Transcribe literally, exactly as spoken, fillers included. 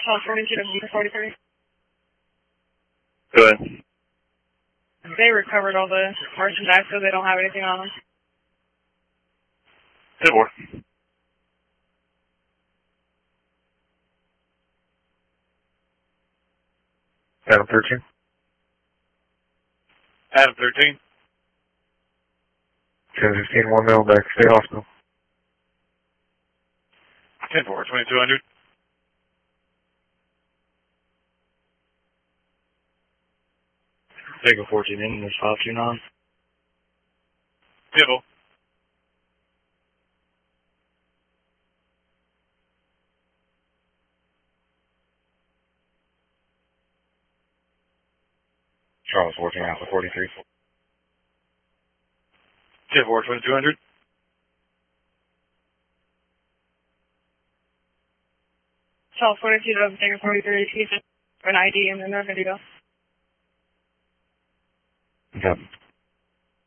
Charles forty-two to forty-three. Go ahead. They recovered all the merchandise, so they don't have anything on them. ten four. Adam thirteen. Adam thirteen. ten fifteen, one mil back to State Hospital. ten four, twenty-two hundred. Take a fourteen in, there's five two nine. Tibble. Charles fourteen Alpha forty-three. ten four, twenty-two hundred. Charles forty-two to Tango forty-three, he's an I D and then they're going to go. Yep.